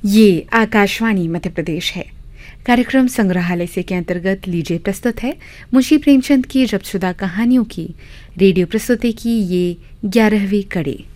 ये आकाशवाणी मध्य प्रदेश है। कार्यक्रम संग्रहालय से के अंतर्गत लीजिए प्रस्तुत है मुंशी प्रेमचंद की जब्तशुदा कहानियों की रेडियो प्रस्तुति की ये 11वीं कड़ी।